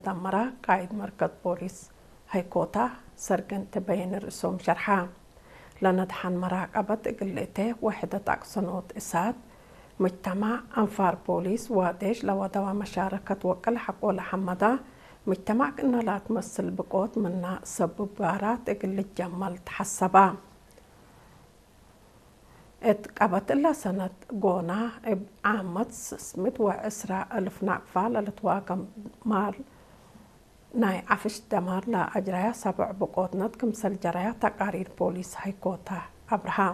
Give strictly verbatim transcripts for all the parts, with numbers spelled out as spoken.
دمرة قائد مركز بوليس هيكوتا سرقن تبين رسوم شرحا لندحن مراقبة قلته وحدة أقصنوت إساد مجتمع أنفار بوليس واديش لو دوا مشاركة وكل حق ولا حمدا مجتمع إن لا تمثل بقوت منا سبب بارات قل الجمال تحسبا اتقبت إلا سنة قونا عامت سمت وإسراء ألف نقفال لتواقم مال ناي عفش دمار لا أجريا سبع بقوت ندكم سلجريا تقارير بوليس هيكوتا أبرهام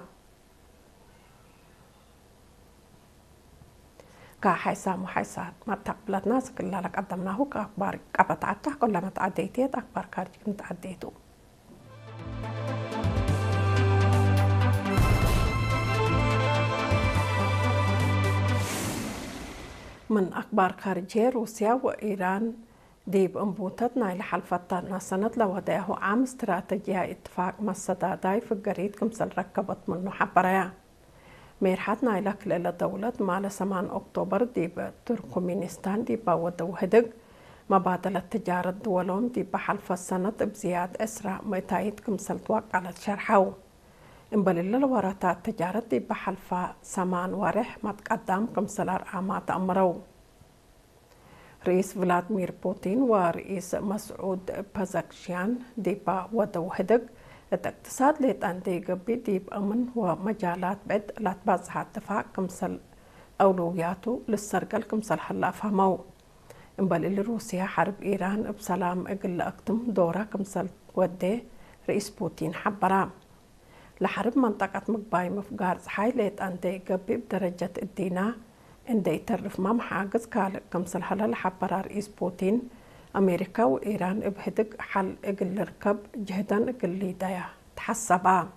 كا حيسا محيسات ما تقبلت ناس كلا لك قدمناه كأخبار قبط عتا كل ما تعديتيت أخبار كارج كنت عديتو من أخبار خارجية روسيا وإيران ديب انبوتتنا إلى حلفتنا سنة لوداه عام استراتيجية اتفاق مسداداي في الجريد كمسل ركبت منه حبريا ميرحتنا إلى كل دولة مال سمان أكتوبر ديب تركمانستان ديب ودو هدق مبادلة تجارة دولهم ديب حلف السنة بزياد إسراء ميتايد كمسل توقع على الشرحو انبلل الوراتات تجارة ديب حلف سمان ورح متقدم كمسل أرقامات أمرو رئيس فلاديمير بوتين ورئيس مسعود بازكشيان ديبا ودو هدق الاقتصاد ليتاندي قبي ديب أمن ومجالات بد لا تبازها اتفاق كمسل أولوياته للسرقل كمسل حلا فهمو انبل روسيا حرب إيران بسلام اقل اكتم دورة كمسل ودي رئيس بوتين حبرا لحرب منطقة مقباي مفقار زحاي ليتاندي قبي بدرجة الدينا إن يترف مام حاجز كال كمسل حلا لحبرا رئيس بوتين أمريكا وإيران بهدق حل إقل ركب جهدا إقل ليدايا تحسبا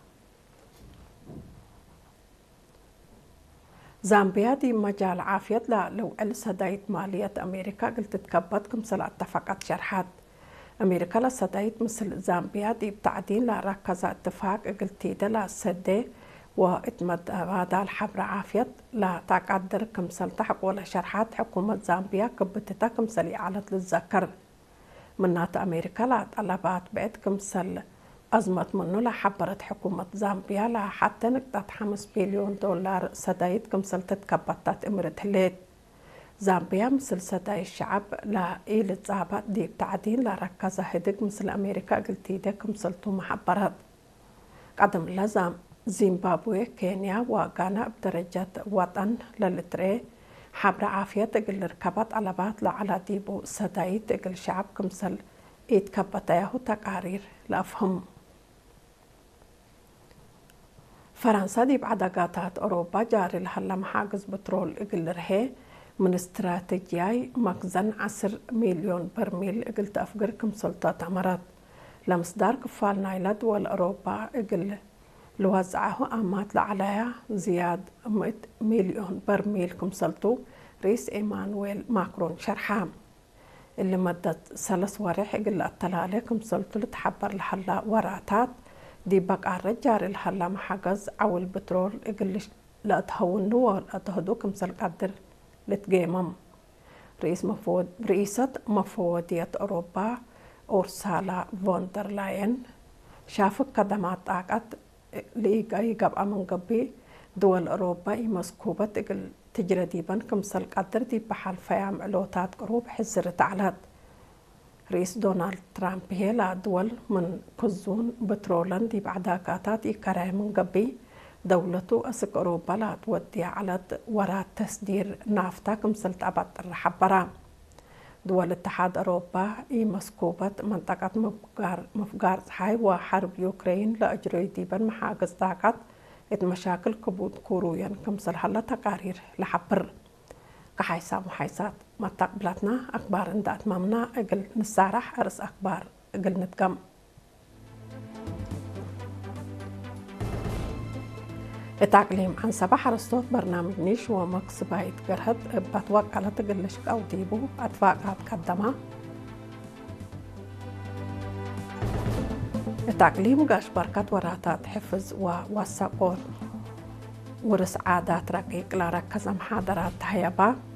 زامبيا دي مجال عافية لا لو السدايت مالية أمريكا قلت تكبت كمسل اتفاقات شرحات أمريكا لسدايت مثل زامبيا دي بتعدين لا ركز اتفاق إقل تيدا لا سدي واتمد هذا الحبر عافية لا تقدر كمسل تحق ولا شرحات حكومة زامبيا كبتتا كمسل إعالة للذكر منات أمريكا لا طلبات بعد كمسل أزمة منه لحبرت حكومة زامبيا لا حتى نقطة خمس بليون دولار سدايد كمسل تتكبتات إمرت هليت زامبيا مثل سداي الشعب لا إيل الزابط دي بتعدين لا ركزة هدق مثل أمريكا قلتي ده كمسل تو محبرات قدم لازم زيمبابوي كينيا وغانا بدرجة وطن للتري حبر عافية تقل ركبت علبات لعلى ديبو سداي تقل شعب كمسل يتكبتاه تقارير لأفهم فرنسا دي بعد قاتات أوروبا جاري لهلا محاجز بترول إقل رهي من استراتيجياي مخزن عشر مليون برميل إقل تأفقر كمسل تامرات لمصدار كفال نايلة دول أوروبا إقل لوزعه أمات لعليا زياد مئة مليون برميل كمسلتو رئيس إيمانويل ماكرون شرحام اللي مدت ثلاث ورح إقل التلالة كمسلتو لتحبر لحلا وراتات دي بقى الرجال الحلا محاجز أو البترول إقل لا تهونو ولا تهدو كمسل قدر لتقيمم رئيس مفود رئيسة مفوضية أوروبا أورسالا فوندر لاين شافك قدمات طاقت ليقاي قبع من قبي دول أوروبا مسكوبة تقل تجرديبا كمسل قدر دي بحال فيام علوتات قروب حزر تعلات رئيس دونالد ترامب هي دول من كزون بترولان دي بعداكاتات يكره من قبي دولته أسك أوروبا لا تودي على وراء تصدير نافتا كمسل تابت الرحبرا دول الاتحاد أوروبا إي مسكوبة منطقة مفقار مفقار حي وحرب يوكرين لأجري ديبا محاقز طاقت ات مشاكل كبود كورويا كمسل حلا تقارير لحبر كحيسا محيسات ما تقبلتنا أخبار اندات مامنا اقل نسارح أرس أخبار اقل نتقم التعليم عن صباح رصوت برنامج نيش ومكس بايت قرهد بتوقع لتقلشك أو ديبو أتفاقات قدمها التعليم قاش بركات وراتات حفظ ووثقون ورس عادات رقيق لا ركز محاضرات هيبا